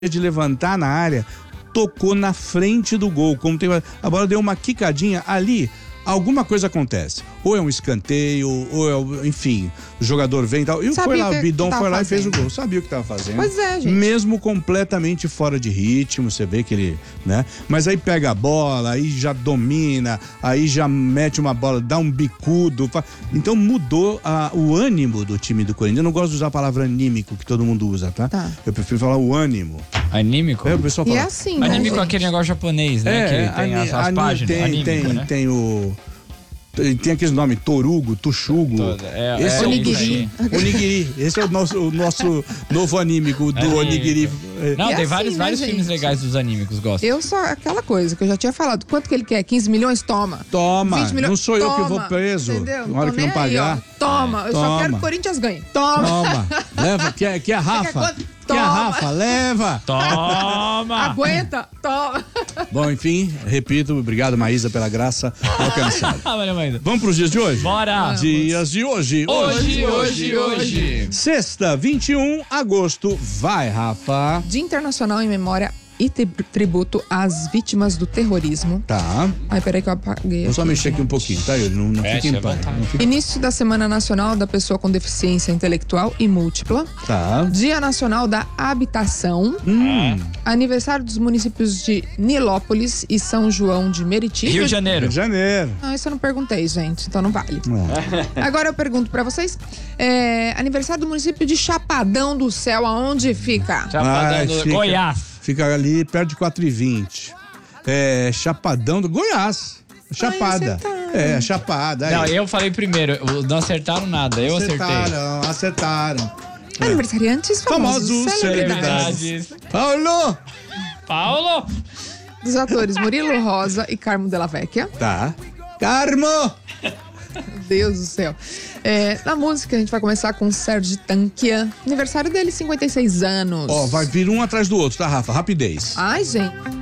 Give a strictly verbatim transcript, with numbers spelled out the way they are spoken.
de levantar na área, tocou na frente do gol. Como tem, a bola deu uma quicadinha ali, alguma coisa acontece. Ou é um escanteio, ou é, enfim, o jogador vem e tal. E foi lá, o Bidon foi lá fazendo. E fez o gol. Sabia o que estava fazendo. Pois é, gente. Mesmo completamente fora de ritmo, você vê que ele, né? Mas aí pega a bola, aí já domina, aí já mete uma bola, dá um bicudo. Então mudou a, o ânimo do time do Corinthians. Eu não gosto de usar a palavra anímico, que todo mundo usa, tá? tá. Eu prefiro falar o ânimo. Anímico? É, o pessoal fala. E é assim, né, anímico é aquele negócio japonês, né? É, que tem ani, as, as ani, páginas. Tem, anímico, tem, né? tem o... Tem aqueles nomes, Torugo, Tuxugo. É, esse é, é Onigiri. o Onigiri. Esse é o nosso, o nosso novo anímico do Onigiri. Não, e tem assim, vários, né, vários gente? filmes legais dos anímicos, gosto. Eu só, aquela coisa que eu já tinha falado. Quanto que ele quer? quinze milhões? Toma. Toma. vinte milhões? Não sou eu Toma. que vou preso. Entendeu? Na hora Tô que não nem aí, pagar. ó. Toma. Eu Toma. só quero que o Corinthians ganhe. Toma. Toma. Leva. Quer, quer a Rafa? quanto? Quer a Toma. Rafa? Leva. Toma! Aguenta. Toma. Bom, enfim, repito, obrigado, Maísa, pela graça alcançada. Ah, valeu, Maísa. Vamos pros dias de hoje? Bora! Dias de hoje. Hoje, hoje, hoje. Sexta, vinte e um de agosto. Vai, Rafa. Dia Internacional em Memória e Tributo às Vítimas do Terrorismo. Tá. Ai, peraí que eu apaguei. Vou só aqui, mexer aqui um gente. pouquinho, tá? Eu não, não É, fique em isso é paz. vontade. Não fique... Início da Semana Nacional da Pessoa com Deficiência Intelectual e Múltipla. Tá. Dia Nacional da Habitação. Hum. Aniversário dos municípios de Nilópolis e São João de Meriti. Rio de Rio Janeiro. de Janeiro. Não, isso eu não perguntei, gente, então não vale. É. Agora eu pergunto pra vocês, é, aniversário do município de Chapadão do Céu, aonde fica? Chapadão Ah, do fica- Goiás. Fica ali perto de quatro e vinte. É Chapadão do Goiás. Chapada. acertaram. É, Chapada. aí. Não, eu falei primeiro. Não acertaram nada, eu acertei. Acertaram, acertaram. Aniversariantes famosos, Famosos, celebridades. Celebridades. Paulo! Paulo! Dos atores Murilo Rosa e Carmo Della Vecchia. Tá. Carmo! Meu Deus do céu. É, na música a gente vai começar com Sérgio Tanquia. Aniversário dele, cinquenta e seis anos. Ó, vai vir um atrás do outro, tá, Rafa? Rapidez. Ai, gente.